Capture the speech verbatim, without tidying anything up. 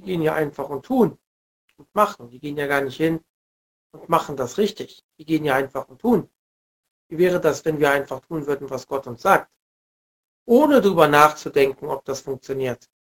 Die gehen ja einfach und tun und machen. Die gehen ja gar nicht hin und machen das richtig. Die gehen ja einfach und tun. Wie wäre das, wenn wir einfach tun würden, was Gott uns sagt? Ohne drüber nachzudenken, ob das funktioniert.